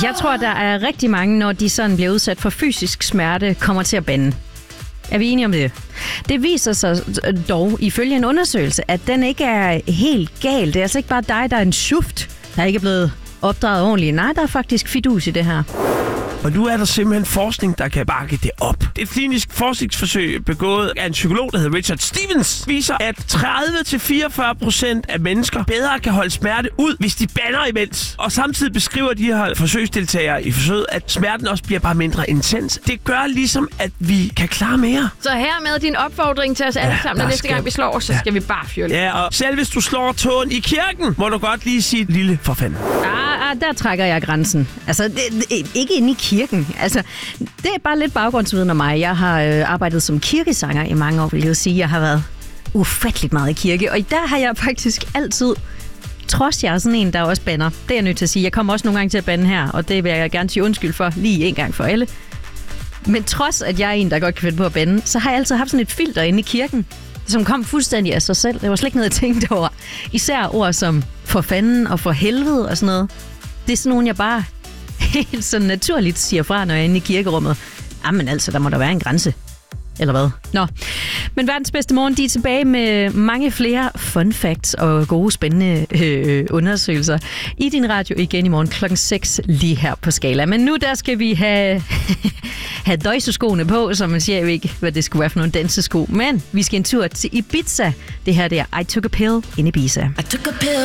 Jeg tror, der er rigtig mange, når de sådan bliver udsat for fysisk smerte, kommer til at bande. Er vi enige om det? Det viser sig dog ifølge en undersøgelse, at den ikke er helt gal. Det er altså ikke bare dig, der er en schuft, der ikke er blevet opdraget ordentligt. Nej, der er faktisk fidus i det her. Og nu er der simpelthen forskning, der kan bakke det op. Det er et klinisk forskningsforsøg begået af en psykolog, der hedder Richard Stevens, viser, at 30-44% af mennesker bedre kan holde smerte ud, hvis de bander imens. Og samtidig beskriver de her forsøgsdeltagere i forsøget, at smerten også bliver bare mindre intens. Det gør ligesom, at vi kan klare mere. Så hermed din opfordring til os alle sammen, næste gang vi slår os, så skal vi bare fyre lidt. Ja, og selv hvis du slår tåen i kirken, må du godt lige sige lille for fanden. Der trækker jeg grænsen. Altså, ikke inde i kirken. Altså, det er bare lidt baggrundsviden om mig. Jeg har arbejdet som kirkesanger i mange år, vil jeg sige. Jeg har været ufatteligt meget i kirke, og der har jeg faktisk altid, trods jeg er sådan en, der også bander. Det er jeg nødt til at sige. Jeg kommer også nogle gange til at bande her, og det vil jeg gerne sige undskyld for, lige en gang for alle. Men trods at jeg er en, der godt kan finde på at bande, så har jeg altid haft sådan et filter inde i kirken, som kom fuldstændig af sig selv. Det var slet ikke noget, jeg tænkte over. Især ord som for fanden og for helvede og sådan noget. Det er sådan nogle, jeg bare helt sådan naturligt siger fra, når jeg er inde i kirkerummet. Jamen altså, der må der være en grænse. Eller hvad? Nå. Men verdens bedste morgen, de er tilbage med mange flere fun facts og gode, spændende undersøgelser i din radio igen i morgen klokken 6 lige her på Skala. Men nu der skal vi have døjseskoene på, som man siger jo ikke, hvad det skulle være for nogle dansesko. Men vi skal en tur til Ibiza. Det her der I Took a Pill in Ibiza.